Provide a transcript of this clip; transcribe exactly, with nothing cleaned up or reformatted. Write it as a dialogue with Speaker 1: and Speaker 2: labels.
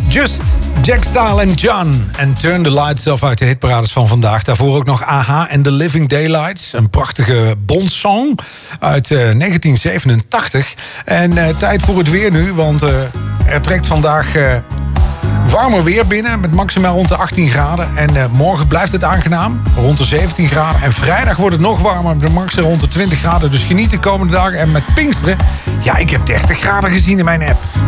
Speaker 1: Just, Jack Style en John. En Turn the Lights Off uit de hitparades van vandaag. Daarvoor ook nog A H en The Living Daylights. Een prachtige Bond-song uit uh, negentien zevenentachtig. En uh, tijd voor het weer nu, want uh, er trekt vandaag uh, warmer weer binnen. Met maximaal rond de achttien graden. En uh, morgen blijft het aangenaam, rond de zeventien graden. En vrijdag wordt het nog warmer, met de maximaal rond de twintig graden. Dus geniet de komende dagen. En met Pinksteren, ja, ik heb dertig graden gezien in mijn app.